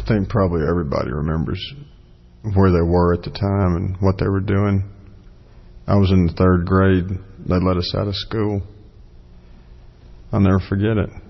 think probably everybody remembers where they were at the time and what they were doing. I was in the 3rd grade. They let us out of school. I'll never forget it.